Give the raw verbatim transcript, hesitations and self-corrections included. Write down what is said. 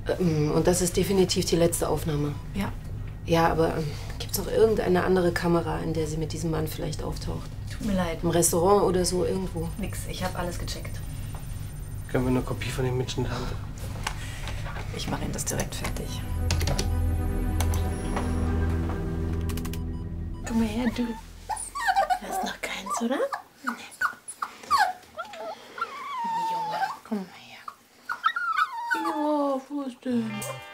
Ähm, und das ist definitiv die letzte Aufnahme. Ja. Ja, aber ähm, gibt es noch irgendeine andere Kamera, in der sie mit diesem Mann vielleicht auftaucht? Tut mir leid. Im Restaurant oder so, irgendwo? Nix, ich habe alles gecheckt. Können wir eine Kopie von dem Mitschnitt haben? Ich mache Ihnen das direkt fertig. Komm mal her, du. Da ist noch keins, oder? Nee. Junge, komm mal her. Ja, wo ist denn?